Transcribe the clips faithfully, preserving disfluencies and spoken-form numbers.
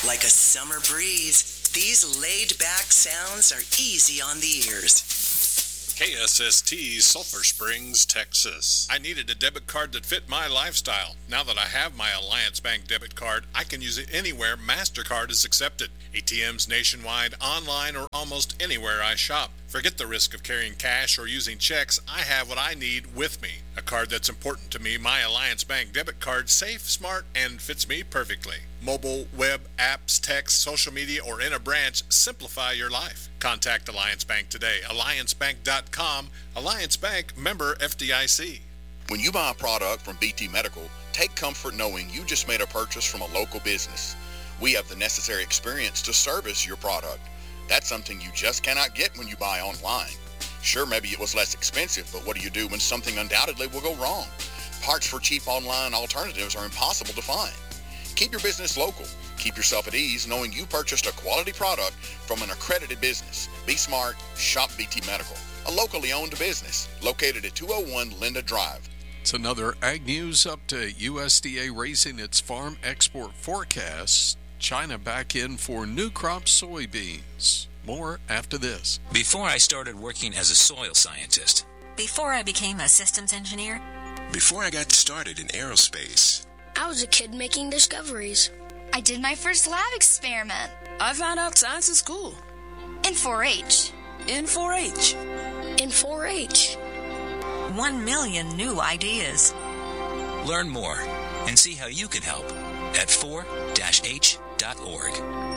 Like a summer breeze, these laid-back sounds are easy on the ears. K S S T, Sulphur Springs, Texas. I needed a debit card that fit my lifestyle. Now that I have my Alliance Bank debit card, I can use it anywhere MasterCard is accepted. A T Ms nationwide, online, or almost anywhere I shop. Forget the risk of carrying cash or using checks. I have what I need with me. A card that's important to me, my Alliance Bank debit card, safe, smart, and fits me perfectly. Mobile, web, apps, text, social media, or in a branch, simplify your life. Contact Alliance Bank today. alliance bank dot com. Alliance Bank, member F D I C. When you buy a product from B T Medical, take comfort knowing you just made a purchase from a local business. We have the necessary experience to service your product. That's something you just cannot get when you buy online. Sure, maybe it was less expensive, but what do you do when something undoubtedly will go wrong? Parts for cheap online alternatives are impossible to find. Keep your business local. Keep yourself at ease knowing you purchased a quality product from an accredited business. Be smart. Shop B T Medical, a locally owned business located at two oh one Linda Drive. It's another Ag News update. U S D A raising its farm export forecast. China back in for new crop soybeans. More after this. Before I started working as a soil scientist. Before I became a systems engineer. Before I got started in aerospace. I was a kid making discoveries. I did my first lab experiment. I found out science in school. In four H. In four H. In four H. One million new ideas. Learn more and see how you can help at four H dot org.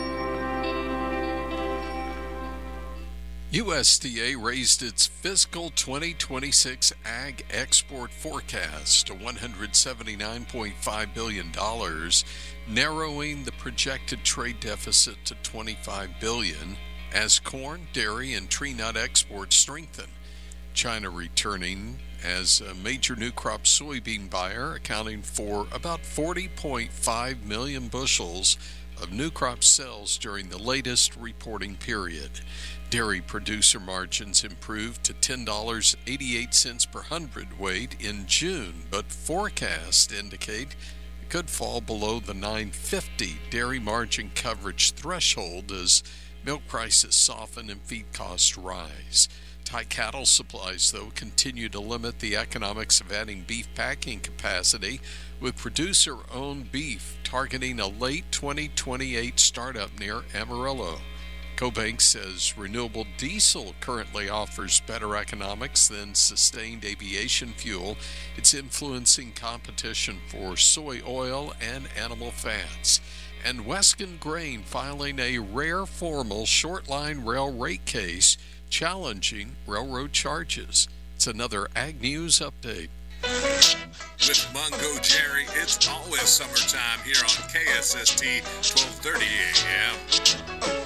U S D A raised its fiscal twenty twenty-six ag export forecast to one hundred seventy-nine point five billion dollars, narrowing the projected trade deficit to twenty-five billion dollars as corn, dairy, and tree nut exports strengthen. China returning as a major new crop soybean buyer, accounting for about forty point five million bushels of new crop sales during the latest reporting period. Dairy producer margins improved to ten dollars and eighty-eight cents per hundredweight in June, but forecasts indicate it could fall below the nine fifty dairy margin coverage threshold as milk prices soften and feed costs rise. Tight cattle supplies, though, continue to limit the economics of adding beef packing capacity, with producer-owned beef targeting a late twenty twenty-eight startup near Amarillo. CoBank says renewable diesel currently offers better economics than sustained aviation fuel. It's influencing competition for soy oil and animal fats. And Wescan Grain filing a rare formal short-line rail rate case challenging railroad charges. It's another Ag News update. With Mungo Jerry, it's always summertime here on K S S T, twelve thirty a.m.